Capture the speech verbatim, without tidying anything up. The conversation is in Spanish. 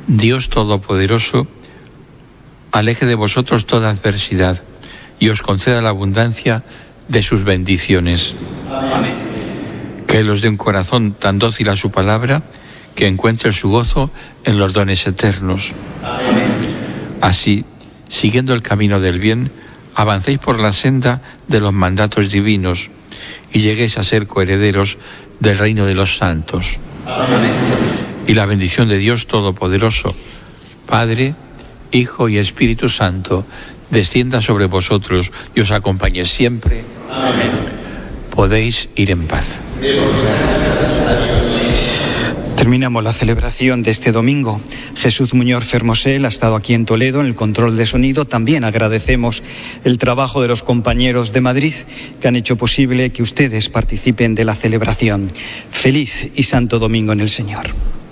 Dios Todopoderoso, aleje de vosotros toda adversidad y os conceda la abundancia de sus bendiciones. Amén. Que los dé un corazón tan dócil a su palabra, que encuentre su gozo en los dones eternos. Amén. Así, siguiendo el camino del bien, avancéis por la senda de los mandatos divinos y lleguéis a ser coherederos del reino de los santos. Amén. Y la bendición de Dios Todopoderoso, Padre, Hijo y Espíritu Santo, descienda sobre vosotros y os acompañe siempre. Amén. Podéis ir en paz. Terminamos la celebración de este domingo. Jesús Muñoz Fermosel ha estado aquí en Toledo en el control de sonido. También agradecemos el trabajo de los compañeros de Madrid que han hecho posible que ustedes participen de la celebración. Feliz y santo domingo en el Señor.